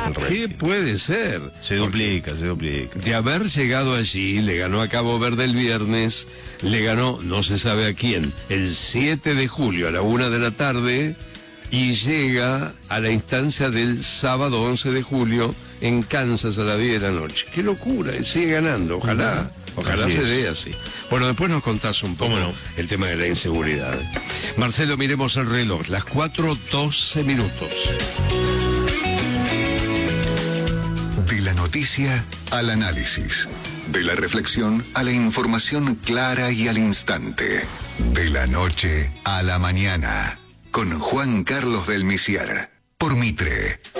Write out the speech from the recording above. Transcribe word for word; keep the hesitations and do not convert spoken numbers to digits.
¿Qué puede ser? Se duplica, se duplica. De haber llegado allí, le ganó a Cabo Verde el viernes, le ganó, no se sabe a quién, el siete de julio a la una de la tarde, y llega a la instancia del sábado once de julio en Kansas a las diez de la noche. ¡Qué locura! Y sigue ganando, ojalá, ojalá se dé así. Bueno, después nos contás un poco no? el tema de la inseguridad. Marcelo, miremos el reloj, las cuatro doce minutos. De la noticia al análisis, de la reflexión a la información clara y al instante, de la noche a la mañana, con Juan Carlos del Misiar, por Mitre.